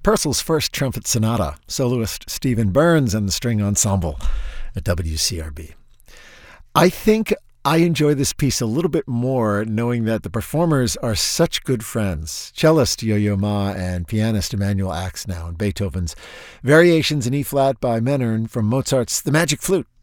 Purcell's First Trumpet Sonata, soloist Stephen Burns and the String Ensemble at WCRB. I think I enjoy this piece a little bit more knowing that the performers are such good friends. Cellist Yo-Yo Ma and pianist Emanuel Axnow, and Beethoven's Variations in E-flat by Menaern from Mozart's The Magic Flute